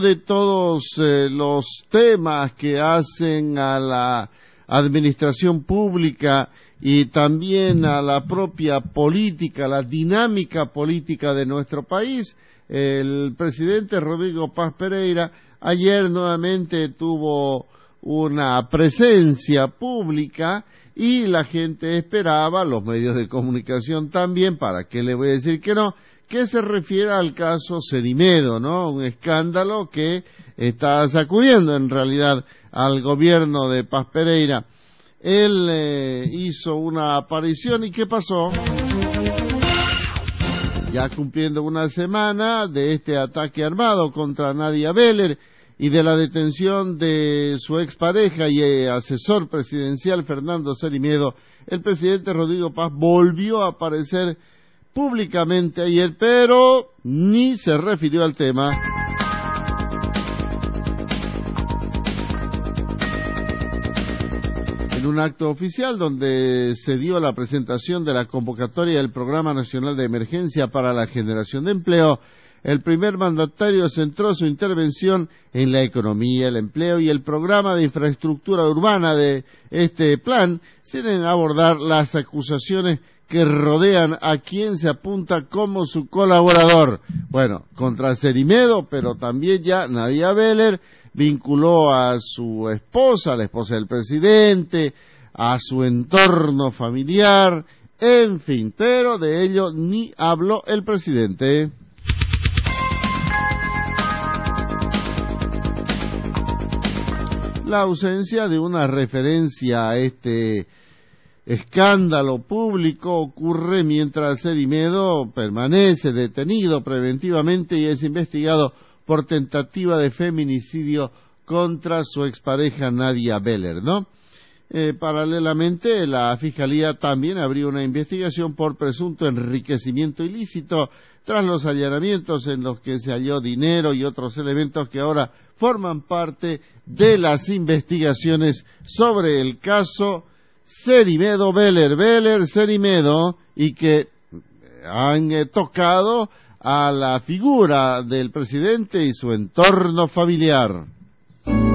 De todos los temas que hacen a la administración pública y también a la propia política, la dinámica política de nuestro país, el presidente Rodrigo Paz Pereira ayer nuevamente tuvo una presencia pública y la gente esperaba, los medios de comunicación también, ¿para qué le voy a decir que no?, que se refiere al caso Cerimedo, ¿no? Un escándalo que está sacudiendo en realidad al gobierno de Paz Pereira. Él hizo una aparición y ¿qué pasó? Ya cumpliendo una semana de este ataque armado contra Nadia Beller y de la detención de su expareja y asesor presidencial Fernando Cerimedo, el presidente Rodrigo Paz volvió a aparecer públicamente ayer, pero ni se refirió al tema. En un acto oficial donde se dio la presentación de la convocatoria del Programa Nacional de Emergencia para la Generación de Empleo, el primer mandatario centró su intervención en la economía, el empleo y el programa de infraestructura urbana de este plan, sin abordar las acusaciones que rodean a quien se apunta como su colaborador. Bueno, contra Cerimedo, pero también ya Nadia Beller vinculó a su esposa, la esposa del presidente, a su entorno familiar, en fin, pero de ello ni habló el presidente. La ausencia de una referencia a este escándalo público ocurre mientras Cerimedo permanece detenido preventivamente y es investigado por tentativa de feminicidio contra su expareja Nadia Beller, ¿no? Paralelamente, la Fiscalía también abrió una investigación por presunto enriquecimiento ilícito tras los allanamientos en los que se halló dinero y otros elementos que ahora forman parte de las investigaciones sobre el caso Cerimedo Beller Cerimedo, y que han tocado a la figura del presidente y su entorno familiar.